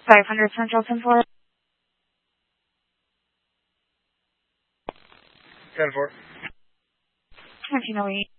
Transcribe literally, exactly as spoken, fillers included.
five hundred Central ten four. ten four. nineteen oh eight.